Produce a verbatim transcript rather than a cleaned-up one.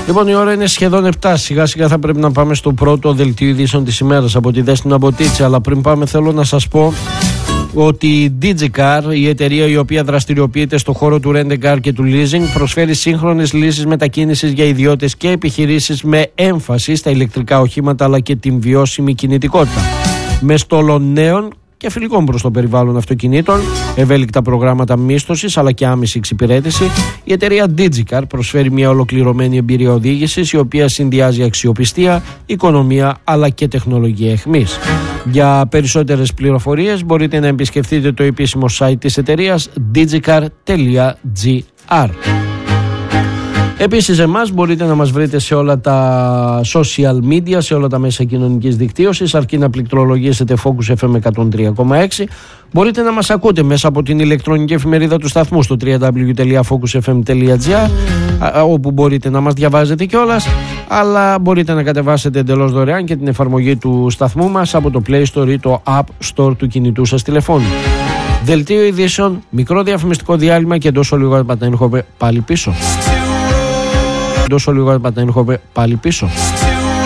Λοιπόν, η ώρα είναι σχεδόν επτά. Σιγά σιγά θα πρέπει να πάμε στο πρώτο δελτίο ειδήσεων της ημέρας από τη Δέσποινα Μποτίτση. Αλλά πριν πάμε, θέλω να σας πω ότι η DigiCar, η εταιρεία η οποία δραστηριοποιείται στο χώρο του rent-a-car και του leasing, προσφέρει σύγχρονες λύσεις μετακίνησης για ιδιώτες και επιχειρήσεις με έμφαση στα ηλεκτρικά οχήματα αλλά και την βιώσιμη κινητικότητα. Με στόλο νέων και φιλικών προς το περιβάλλον αυτοκινήτων, ευέλικτα προγράμματα μίσθωσης αλλά και άμεση εξυπηρέτηση, η εταιρεία DigiCar προσφέρει μια ολοκληρωμένη εμπειρία οδήγησης η οποία συνδυάζει αξιοπιστία, οικονομία αλλά και τεχνολογία εχμής. Για περισσότερες πληροφορίες μπορείτε να επισκεφτείτε το επίσημο site της εταιρείας digicar τελεία gr. Επίσης, εμάς μπορείτε να μας βρείτε σε όλα τα social media, σε όλα τα μέσα κοινωνικής δικτύωσης, αρκεί να πληκτρολογήσετε Focus εφ εμ εκατόν τρία κόμμα έξι. Μπορείτε να μας ακούτε μέσα από την ηλεκτρονική εφημερίδα του σταθμού στο double-u double-u double-u τελεία focus f m τελεία g r, όπου μπορείτε να μας διαβάζετε κιόλας, αλλά μπορείτε να κατεβάσετε εντελώς δωρεάν και την εφαρμογή του σταθμού μας από το Play Store ή το App Store του κινητού σας τηλεφώνου. Δελτίο ειδήσεων, μικρό διαφημιστικό διάλειμμα και εντός λίγο επανέρχομαι πάλι πίσω. Τόσο λίγο επανέρχομαι πάλι πίσω.